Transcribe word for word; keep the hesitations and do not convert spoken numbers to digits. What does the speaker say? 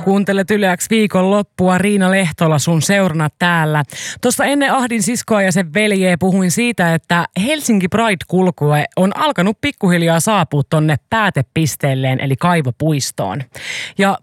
Kuuntelet Yle X viikonloppua, Riina Lehtola sun seurana täällä. Tuossa ennen Ahdin siskoa ja sen veljeä puhuin siitä, että Helsinki Pride-kulkue on alkanut pikkuhiljaa saapua tonne päätepisteelleen eli Kaivopuistoon. Ja